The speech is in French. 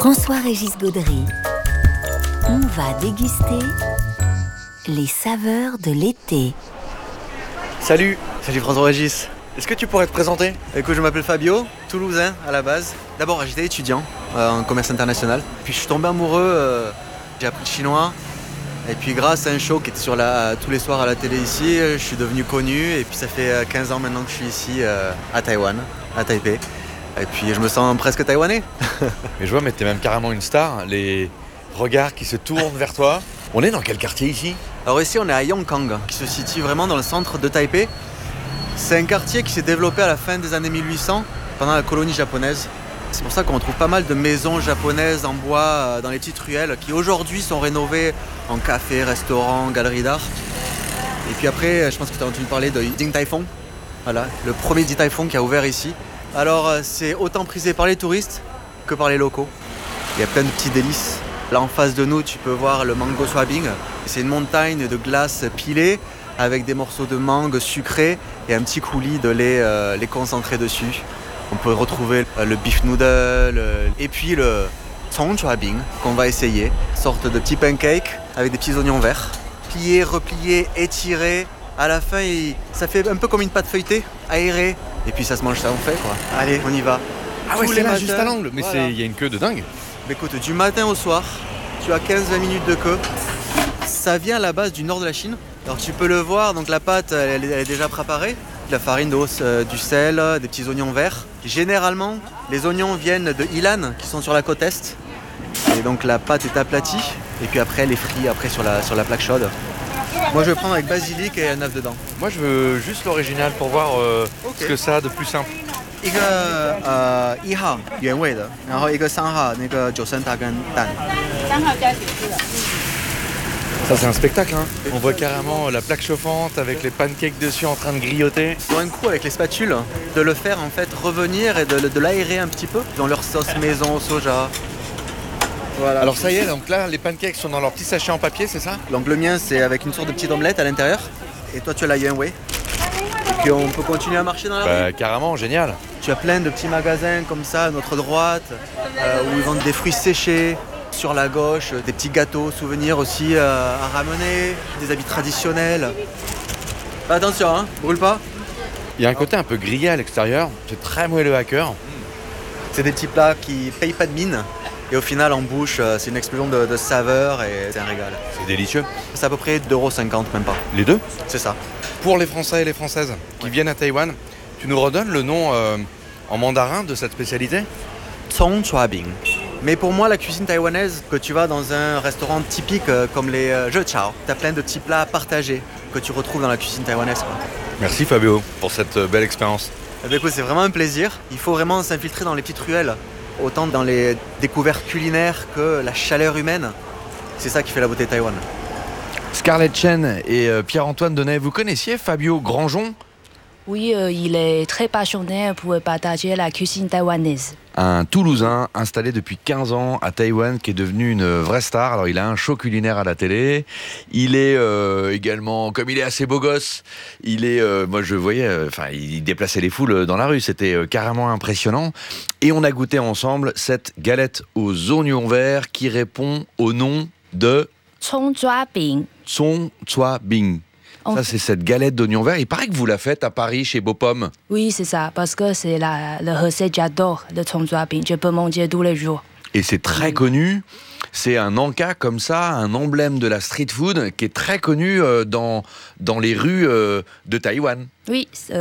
François-Régis Gaudry. On va déguster les saveurs de l'été. Salut François-Régis. Est-ce que tu pourrais te présenter? Écoute, je m'appelle Fabio, toulousain à la base. D'abord, j'étais étudiant en commerce international. Puis je suis tombé amoureux, j'ai appris le chinois. Et puis grâce à un show qui était tous les soirs à la télé ici, je suis devenu connu. Et puis ça fait 15 ans maintenant que je suis ici à Taïwan, à Taipei. Et puis je me sens presque taïwanais. Mais je vois, mais t'es même carrément une star. Les regards qui se tournent vers toi. On est dans quel quartier ici? Alors ici, on est à Yongkang, qui se situe vraiment dans le centre de Taipei. C'est un quartier qui s'est développé à la fin des années 1800, pendant la colonie japonaise. C'est pour ça qu'on trouve pas mal de maisons japonaises en bois dans les petites ruelles, qui aujourd'hui sont rénovées en café, restaurant, galerie d'art. Et puis après, je pense que tu as entendu parler de Din Tai Fung. Voilà, le premier Din Tai Fung qui a ouvert ici. Alors c'est autant prisé par les touristes que par les locaux. Il y a plein de petits délices. Là en face de nous, tu peux voir le mango swabbing. C'est une montagne de glace pilée avec des morceaux de mangue sucrés et un petit coulis de lait concentré dessus. On peut retrouver le beef noodle et puis le cong swabbing qu'on va essayer. Une sorte de petit pancake avec des petits oignons verts. Pliés, repliés, étirés. À la fin, ça fait un peu comme une pâte feuilletée, aérée. Et puis ça se mange, ça on fait quoi. Allez, on y va. Ah ouais, Tous c'est les là, matins, juste à l'angle. Mais voilà. il y a une queue de dingue. Mais écoute, du matin au soir, tu as 15-20 minutes de queue. Ça vient à la base du nord de la Chine. Alors tu peux le voir, donc la pâte, elle est déjà préparée. De la farine, du sel, des petits oignons verts. Généralement, les oignons viennent de Ilan, qui sont sur la côte est. Et donc la pâte est aplatie. Et puis après, elle est frite sur la plaque chaude. Moi, je vais prendre avec basilic et un œuf dedans. Moi, je veux juste l'original pour voir ce que ça a de plus simple. 一个1号原味的，然后一个3号那个九层塔跟蛋。 3号加喜事的。 Ça, c'est un spectacle, hein. On voit carrément la plaque chauffante avec les pancakes dessus en train de grilloter. Ils ont un coup avec les spatules de le faire en fait revenir et de l'aérer un petit peu dans leur sauce maison au soja. Voilà. Alors ça y est, donc là, les pancakes sont dans leur petit sachet en papier, c'est ça? Donc le mien c'est avec une sorte de petite omelette à l'intérieur. Et toi tu as la Yuanwei. Et puis on peut continuer à marcher dans la rue. Bah, carrément, génial. Tu as plein de petits magasins comme ça à notre droite où ils vendent des fruits séchés. Sur la gauche, des petits gâteaux, souvenirs aussi à ramener, des habits traditionnels. Attention, hein, brûle pas. Il y a un côté un peu grillé à l'extérieur. C'est très moelleux à cœur. C'est des petits plats qui payent pas de mine. Et au final, en bouche, c'est une explosion de saveurs et c'est un régal. C'est délicieux. C'est à peu près 2,50 €, même pas. Les deux? C'est ça. Pour les Français et les Françaises qui viennent à Taïwan, tu nous redonnes le nom en mandarin de cette spécialité? Cong swabbing. Mais pour moi, la cuisine taïwanaise, que tu vas dans un restaurant typique comme les zhechao, tu as plein de petits plats partagés que tu retrouves dans la cuisine taïwanaise, quoi. Merci Fabio pour cette belle expérience. Eh bien, écoute, c'est vraiment un plaisir. Il faut vraiment s'infiltrer dans les petites ruelles, autant dans les découvertes culinaires que la chaleur humaine. C'est ça qui fait la beauté de Taïwan. Scarlett Chen et Pierre-Antoine Denay, vous connaissiez Fabio Grangeon? Oui, il est très passionné pour partager la cuisine taïwanaise. Un Toulousain installé depuis 15 ans à Taïwan qui est devenu une vraie star. Alors il a un show culinaire à la télé. Il est également, comme il est assez beau gosse, il est, moi je voyais, il déplaçait les foules dans la rue. C'était carrément impressionnant. Et on a goûté ensemble cette galette aux oignons verts qui répond au nom de Cong swabbing. Cong swabbing. Ça, c'est cette galette d'oignons verts. Il paraît que vous la faites à Paris, chez Beaupomme. Oui, c'est ça, parce que c'est le recette j'adore de Cong swabbing. Je peux manger tous les jours. Et c'est très connu. C'est un encas comme ça, un emblème de la street food qui est très connu dans les rues de Taïwan. Oui,